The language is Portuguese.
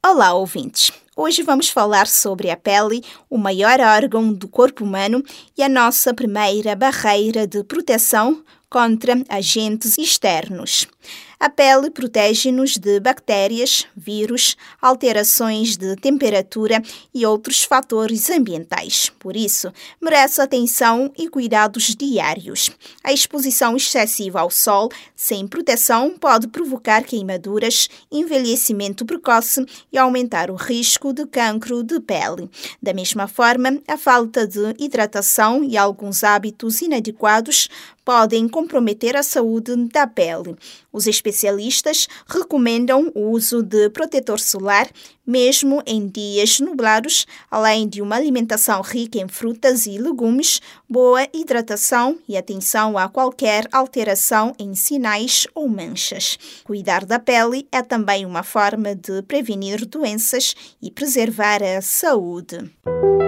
Olá, ouvintes! Hoje vamos falar sobre a pele, o maior órgão do corpo humano e a nossa primeira barreira de proteção contra agentes externos. A pele protege-nos de bactérias, vírus, alterações de temperatura e outros fatores ambientais. Por isso, merece atenção e cuidados diários. A exposição excessiva ao sol, sem proteção, pode provocar queimaduras, envelhecimento precoce e aumentar o risco de cancro de pele. Da mesma forma, a falta de hidratação e alguns hábitos inadequados podem comprometer a saúde da pele. Os especialistas recomendam o uso de protetor solar, mesmo em dias nublados, além de uma alimentação rica em frutas e legumes, boa hidratação e atenção a qualquer alteração em sinais ou manchas. Cuidar da pele é também uma forma de prevenir doenças e preservar a saúde.